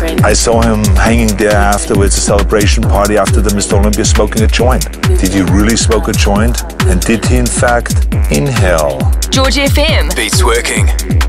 different. I saw him hanging there afterwards, a celebration party after the Mr. Olympia, smoking a joint. Did he really smoke a joint? And did he in fact inhale? George FM. Beats working.